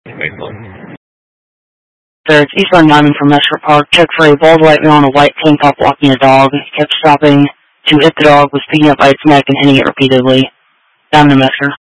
There, it's eastbound Lyman from Messer Park. Check for a bald white male in a white tank top walking a dog. He kept stopping to hit the dog, was picking up by its neck and hitting it repeatedly. Down to Messer.